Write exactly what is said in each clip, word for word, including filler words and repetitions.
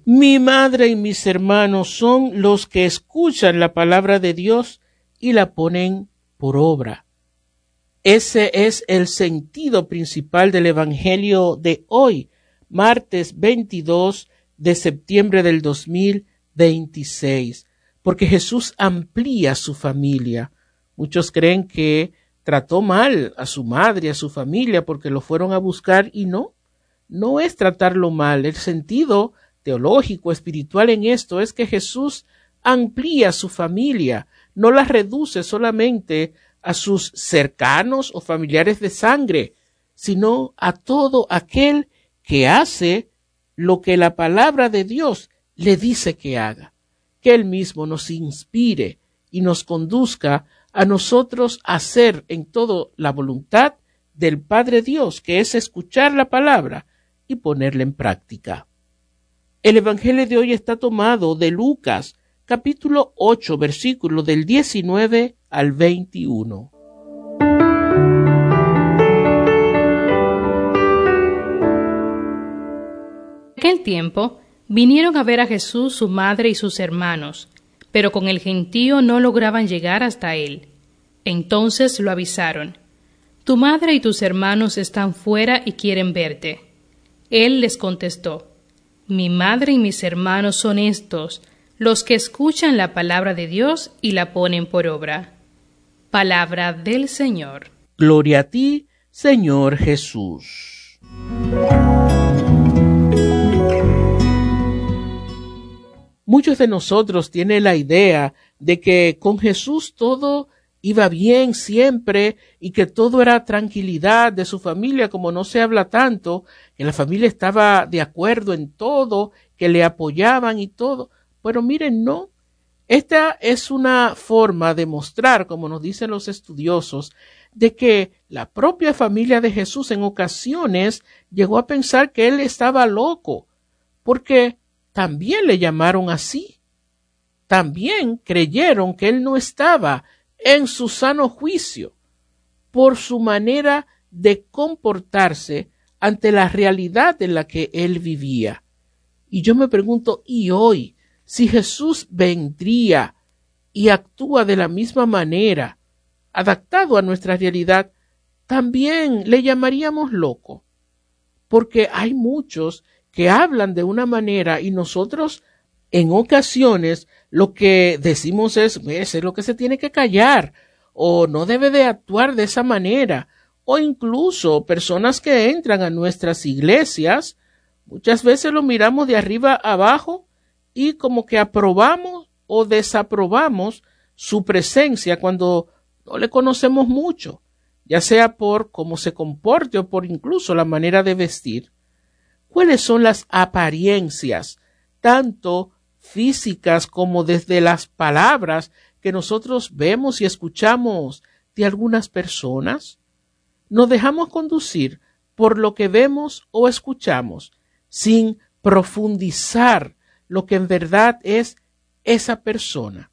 Mi madre y mis hermanos son los que escuchan la palabra de Dios y la ponen por obra. Ese es el sentido principal del Evangelio de hoy, martes veintidós de septiembre del dos mil veintiséis, porque Jesús amplía su familia. Muchos creen que trató mal a su madre y a su familia porque lo fueron a buscar, y no, no es tratarlo mal. El sentido teológico, espiritual en esto es que Jesús amplía su familia, no la reduce solamente a sus cercanos o familiares de sangre, sino a todo aquel que hace lo que la palabra de Dios le dice que haga. Que Él mismo nos inspire y nos conduzca a nosotros a hacer en todo la voluntad del Padre Dios, que es escuchar la palabra y ponerla en práctica. El Evangelio de hoy está tomado de Lucas, capítulo ocho, versículo del diecinueve al veintiuno. En aquel tiempo vinieron a ver a Jesús su madre y sus hermanos, pero con el gentío no lograban llegar hasta él. Entonces lo avisaron: Tu madre y tus hermanos están fuera y quieren verte. Él les contestó: Mi madre y mis hermanos son estos, los que escuchan la palabra de Dios y la ponen por obra. Palabra del Señor. Gloria a ti, Señor Jesús. Muchos de nosotros tienen la idea de que con Jesús todo iba bien siempre y que todo era tranquilidad. De su familia, como no se habla tanto, que la familia estaba de acuerdo en todo, que le apoyaban y todo. Pero miren, no. Esta es una forma de mostrar, como nos dicen los estudiosos, de que la propia familia de Jesús en ocasiones llegó a pensar que él estaba loco, porque también le llamaron así. También creyeron que él no estaba en su sano juicio por su manera de comportarse ante la realidad en la que él vivía. Y yo me pregunto, ¿y hoy, si Jesús vendría y actúa de la misma manera, adaptado a nuestra realidad, también le llamaríamos loco? Porque hay muchos que hablan de una manera y nosotros en ocasiones lo que decimos es, ese es lo que se tiene que callar, o no debe de actuar de esa manera, o incluso personas que entran a nuestras iglesias, muchas veces lo miramos de arriba abajo y como que aprobamos o desaprobamos su presencia cuando no le conocemos mucho, ya sea por cómo se comporte o por incluso la manera de vestir. ¿Cuáles son las apariencias, tanto físicas como desde las palabras que nosotros vemos y escuchamos de algunas personas? Nos dejamos conducir por lo que vemos o escuchamos, sin profundizar lo que en verdad es esa persona.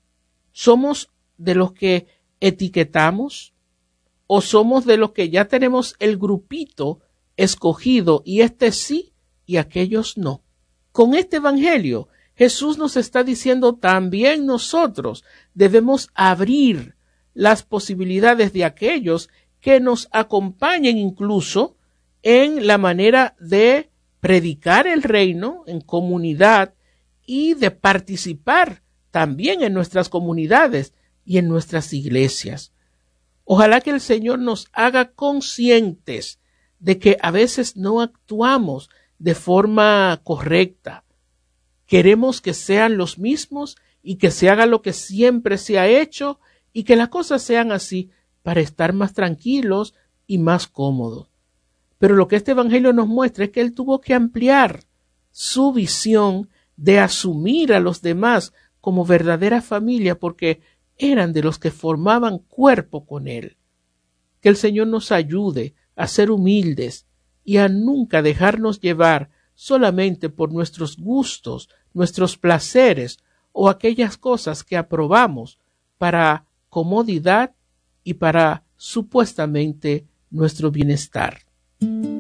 ¿Somos de los que etiquetamos o somos de los que ya tenemos el grupito escogido y este sí y aquellos no? Con este evangelio Jesús nos está diciendo también nosotros debemos abrir las posibilidades de aquellos que nos acompañen incluso en la manera de predicar el reino en comunidad y de participar también en nuestras comunidades y en nuestras iglesias. Ojalá que el Señor nos haga conscientes de que a veces no actuamos de forma correcta. Queremos que sean los mismos y que se haga lo que siempre se ha hecho y que las cosas sean así para estar más tranquilos y más cómodos. Pero lo que este evangelio nos muestra es que él tuvo que ampliar su visión de asumir a los demás como verdadera familia porque eran de los que formaban cuerpo con él. Que el Señor nos ayude a ser humildes y a nunca dejarnos llevar solamente por nuestros gustos, nuestros placeres o aquellas cosas que aprobamos para comodidad y para supuestamente nuestro bienestar.